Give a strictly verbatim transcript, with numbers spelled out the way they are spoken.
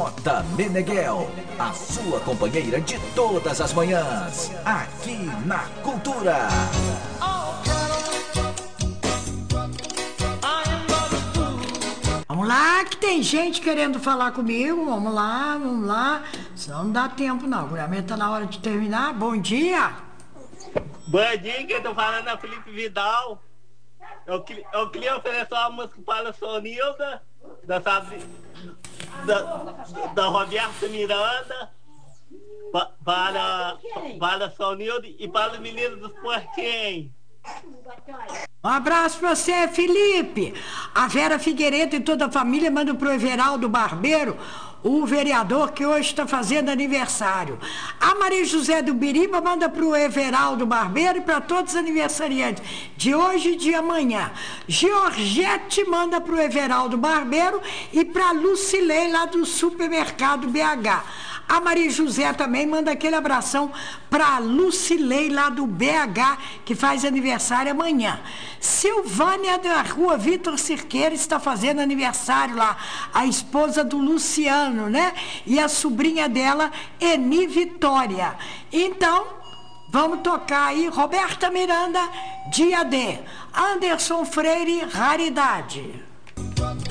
J. Meneghel, a sua companheira de todas as manhãs, aqui na Cultura. Vamos lá, que tem gente querendo falar comigo. Vamos lá, vamos lá. Senão não dá tempo, não. O juramento tá na hora de terminar. Bom dia. Bom dia, que eu tô falando é Felipe Vidal. Eu, eu queria oferecer uma música para a Sonilda, da, sabe, da, da Roberta Miranda, pa, para, para a Sonilda e para o menino dos Porquinhos. Um abraço pra você, Felipe. A Vera Figueiredo e toda a família mandam pro Everaldo Barbeiro, o vereador que hoje está fazendo aniversário. A Maria José do Biriba manda pro Everaldo Barbeiro e para todos os aniversariantes de hoje e de amanhã. Georgette manda pro Everaldo Barbeiro e pra Lucilei lá do supermercado B H. A Maria José também manda aquele abração para Lucilei, lá do B H, que faz aniversário amanhã. Silvânia da Rua Vitor Cirqueira está fazendo aniversário lá, a esposa do Luciano, né? E a sobrinha dela, Eni Vitória. Então, vamos tocar aí Roberta Miranda, Dia D. Anderson Freire, Raridade.